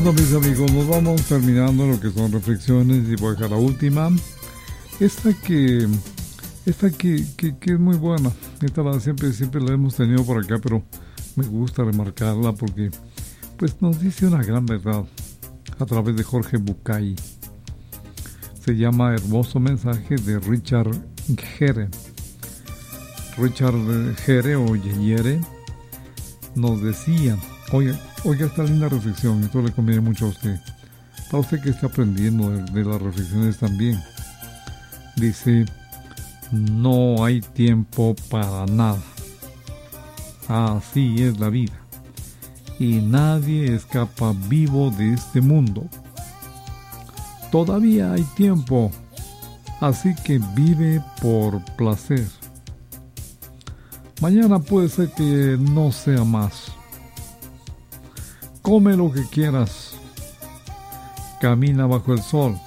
Bueno, mis amigos, nos vamos terminando lo que son reflexiones y voy a dejar la última. Esta que es muy buena. Esta siempre la hemos tenido por acá, pero me gusta remarcarla porque pues nos dice una gran verdad a través de Jorge Bucay. Se llama Hermoso Mensaje de Richard Gere. Richard Gere o Gere nos decía, oiga esta linda reflexión, esto le conviene mucho a usted, para usted que está aprendiendo de las reflexiones también. Dice, no hay tiempo para nada, así es la vida, y nadie escapa vivo de este mundo. Todavía hay tiempo, así que vive por placer. Mañana puede ser que no sea más. Come lo que quieras. Camina bajo el sol.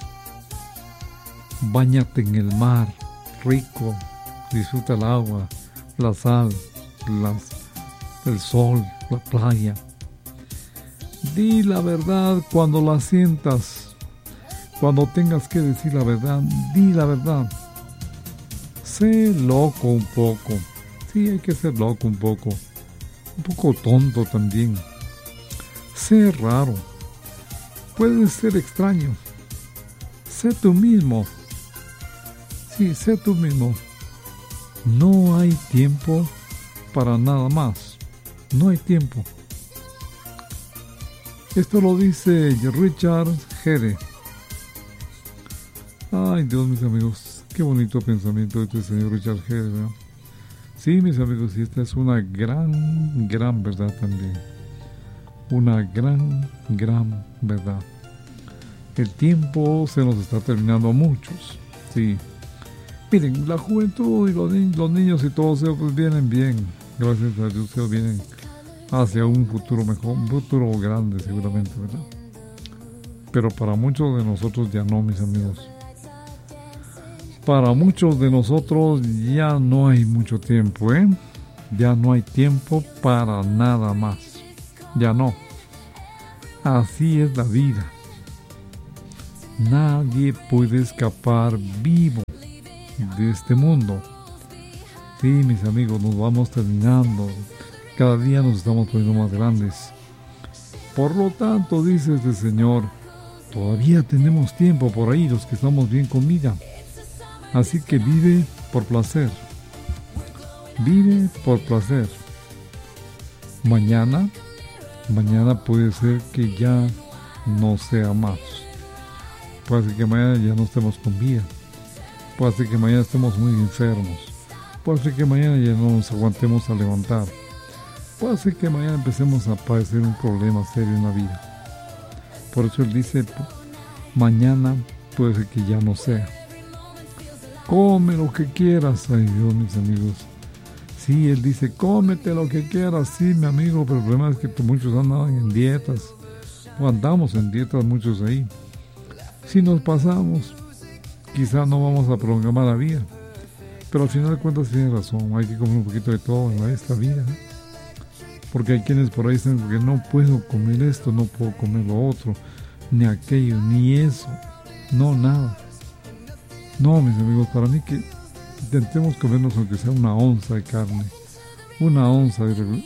Báñate en el mar, rico. Disfruta el agua, la sal, el sol, la playa. Di la verdad cuando la sientas. Cuando tengas que decir la verdad, di la verdad. Sé loco un poco. Sí, hay que ser loco un poco tonto también. Sé raro, puedes ser extraño. Sé tú mismo. Sí, sé tú mismo. No hay tiempo para nada más. No hay tiempo. Esto lo dice Richard Gere. Ay, Dios, mis amigos, qué bonito pensamiento de este señor Richard Gere, ¿verdad? Sí, mis amigos, y esta es una gran verdad también. Una gran verdad. El tiempo se nos está terminando a muchos, sí. Miren, la juventud y los niños y todos ellos pues vienen bien. Gracias a Dios, ellos vienen hacia un futuro mejor, un futuro grande seguramente, ¿verdad? Pero para muchos de nosotros ya no, mis amigos. Para muchos de nosotros ya no hay mucho tiempo, ¿eh? Ya no hay tiempo para nada más. Ya no. Así es la vida. Nadie puede escapar vivo de este mundo. Sí, mis amigos, nos vamos terminando. Cada día nos estamos poniendo más grandes. Por lo tanto, dice este señor, todavía tenemos tiempo por ahí, los que estamos bien con vida. Así que vive por placer. Vive por placer. Mañana puede ser que ya no sea más. Puede ser que mañana ya no estemos con vida. Puede ser que mañana estemos muy enfermos. Puede ser que mañana ya no nos aguantemos a levantar. Puede ser que mañana empecemos a padecer un problema serio en la vida. Por eso él dice, mañana puede ser que ya no sea. Come lo que quieras. Ay Dios, mis amigos. Sí, él dice, cómete lo que quieras. Sí, mi amigo, pero el problema es que muchos andan en dietas. O andamos en dietas muchos ahí. Si nos pasamos, quizás no vamos a prolongar la vida. Pero al final de cuentas tiene razón. Hay que comer un poquito de todo en esta vida. Porque hay quienes por ahí dicen que no puedo comer esto, no puedo comer lo otro, ni aquello, ni eso. No, nada. No, mis amigos, para mí que intentemos comernos aunque sea una onza de carne, una onza,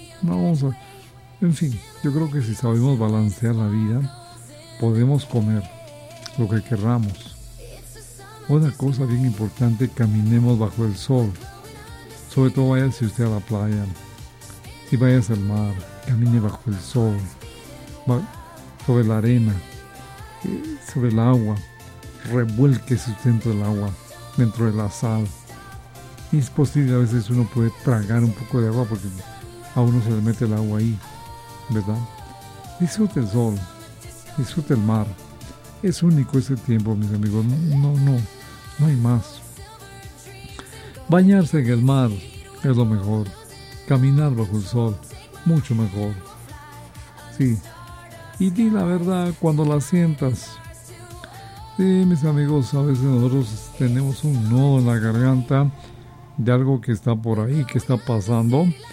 en fin, yo creo que si sabemos balancear la vida, podemos comer lo que querramos. Una cosa bien importante, caminemos bajo el sol, sobre todo vaya si usted a la playa, si vayas al mar, camine bajo el sol, sobre la arena, sobre el agua. Revuélquese dentro del agua, dentro de la sal. Y es posible, a veces uno puede tragar un poco de agua porque a uno se le mete el agua ahí, ¿verdad? Disfrute el sol, disfrute el mar. Es único ese tiempo, mis amigos. No hay más. Bañarse en el mar es lo mejor. Caminar bajo el sol, mucho mejor. Sí. Y di la verdad cuando la sientas. Sí, mis amigos, a veces nosotros tenemos un nudo en la garganta de algo que está por ahí, que está pasando,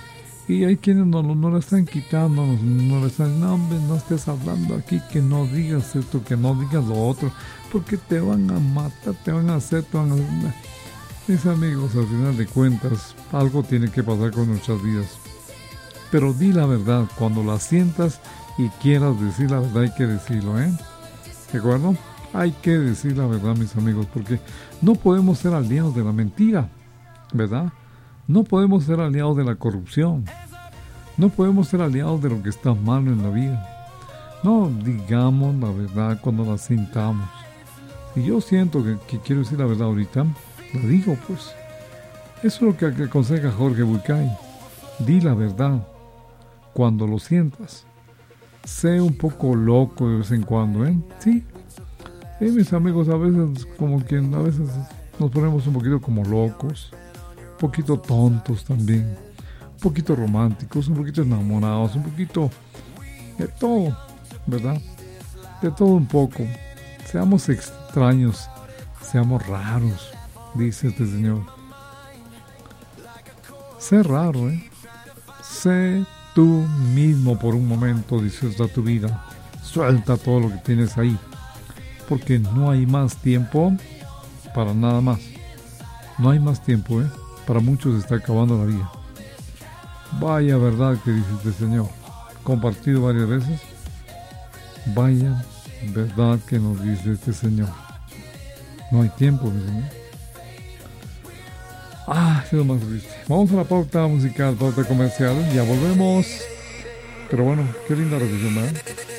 Y hay quienes no la están quitando, no le están, no hombre, no estés hablando aquí, que no digas esto, que no digas lo otro, porque te van a matar, te van a hacer, te van a... Mis amigos, al final de cuentas, algo tiene que pasar con nuestras vidas. Pero di la verdad, cuando la sientas y quieras decir la verdad, hay que decirlo, ¿De acuerdo? Hay que decir la verdad, mis amigos, porque no podemos ser aliados de la mentira, ¿verdad? No podemos ser aliados de la corrupción. No podemos ser aliados de lo que está mal en la vida. No, digamos la verdad cuando la sintamos. Si yo siento que quiero decir la verdad ahorita, la digo, pues. Eso es lo que aconseja Jorge Bucay. Di la verdad cuando lo sientas. Sé un poco loco de vez en cuando, Sí. Mis amigos, a veces a veces nos ponemos un poquito como locos, un poquito tontos también, un poquito románticos, un poquito enamorados, un poquito de todo, ¿verdad? De todo un poco. Seamos extraños, seamos raros, dice este señor. Sé raro, Sé tú mismo por un momento, disfruta tu vida. Suelta todo lo que tienes ahí, porque no hay más tiempo para nada más. No hay más tiempo, Para muchos se está acabando la vida. Vaya verdad que dice este señor, compartido varias veces. Vaya verdad que nos dice este señor. No hay tiempo, mi señor. Es lo más triste. Vamos a la pauta musical, pauta comercial. Ya volvemos. Pero bueno, qué linda reflexión, ¿verdad?